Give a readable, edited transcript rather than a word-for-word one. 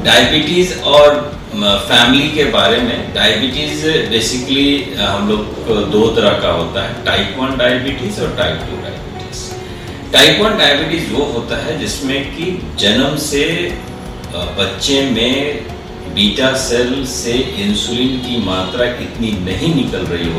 Diabetes और family के बारे में, डायबिटीज़ बेसिकली हम लोग को दो तरह का होता है, टाइप 1 डायबिटीज़ और टाइप 2 डायबिटीज़। टाइप 1 डायबिटीज़ वो होता है जिसमें कि जन्म से बच्चे में बीटा सेल से इंसुलिन की मात्रा इतनी नहीं निकल रही